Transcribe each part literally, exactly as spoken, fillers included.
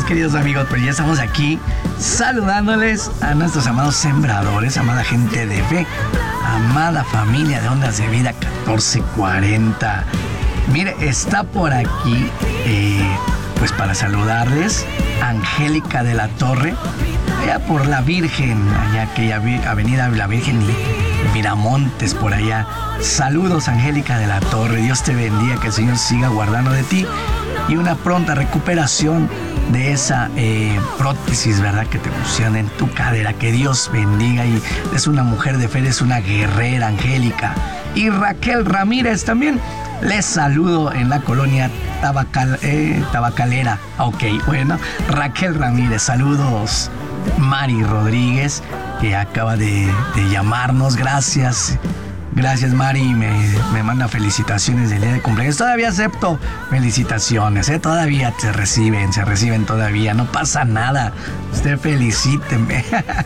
queridos amigos, pues ya estamos aquí saludándoles a nuestros amados sembradores, amada gente de fe, amada familia de Ondas de Vida catorce cuarenta. Mire, está por aquí, eh, pues para saludarles, Angélica de la Torre, allá por la Virgen, allá aquella avenida La Virgen y Miramontes, por allá. Saludos, Angélica de la Torre, Dios te bendiga, que el Señor siga guardando de ti y una pronta recuperación de esa eh, prótesis, ¿verdad?, que te pusieron en tu cadera. Que Dios bendiga. Y es una mujer de fe, es una guerrera, Angélica. Y Raquel Ramírez también, les saludo en la colonia Tabacal, eh, Tabacalera. Ok, bueno, Raquel Ramírez, saludos. Mari Rodríguez, que acaba de, de llamarnos, gracias. Gracias, Mari, me, me manda felicitaciones del día de cumpleaños. Todavía acepto felicitaciones, ¿eh? Todavía se reciben, se reciben todavía, no pasa nada. Usted felicíteme.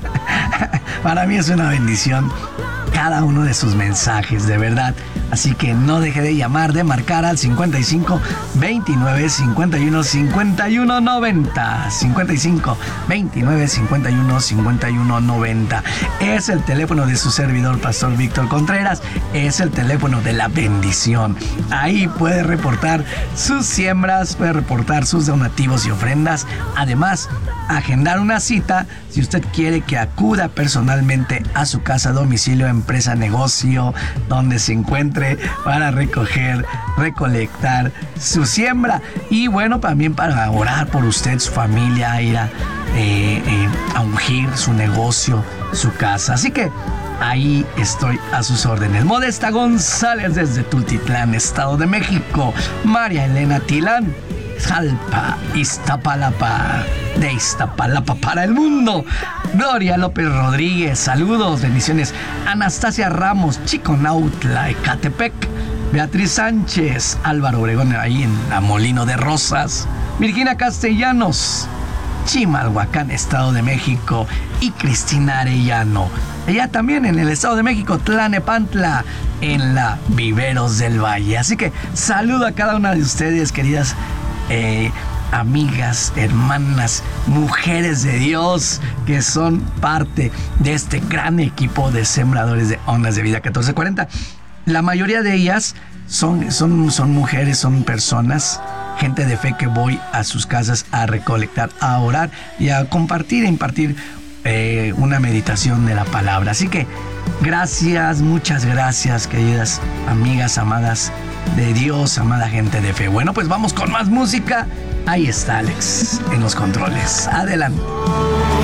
Para mí es una bendición cada uno de sus mensajes, de verdad. Así que no deje de llamar, de marcar al cincuenta y cinco, veintinueve, cincuenta y uno, cincuenta y uno, noventa. cincuenta y cinco, veintinueve, cincuenta y uno, cincuenta y uno, noventa. Es el teléfono de su servidor, Pastor Víctor Contreras. Es el teléfono de la bendición. Ahí puede reportar sus siembras, puede reportar sus donativos y ofrendas. Además, agendar una cita si usted quiere que acuda personalmente a su casa, domicilio, empresa, negocio, donde se encuentre, para recoger, recolectar su siembra. Y bueno, también para orar por usted, su familia, ir a, eh, eh, a ungir su negocio, su casa. Así que ahí estoy a sus órdenes. Modesta González desde Tultitlán, Estado de México. María Elena Tilán, Jalpa, Iztapalapa, de Iztapalapa para el mundo. Gloria López Rodríguez, saludos, bendiciones. Anastasia Ramos, Chiconautla, Ecatepec. Beatriz Sánchez, Álvaro Obregón, ahí en la Molino de Rosas. Virginia Castellanos, Chimalhuacán, Estado de México. Y Cristina Arellano, ella también en el Estado de México, Tlanepantla, en la Viveros del Valle. Así que saludo a cada una de ustedes, queridas eh, amigas, hermanas, mujeres de Dios, que son parte de este gran equipo de sembradores de Ondas de Vida catorce cuarenta. La mayoría de ellas son, son, son mujeres, son personas, gente de fe, que voy a sus casas a recolectar, a orar y a compartir, a impartir eh, una meditación de la palabra. Así que gracias, muchas gracias, queridas amigas, amadas de Dios, amada gente de fe. Bueno, pues vamos con más música. Ahí está Alex en los controles. Adelante.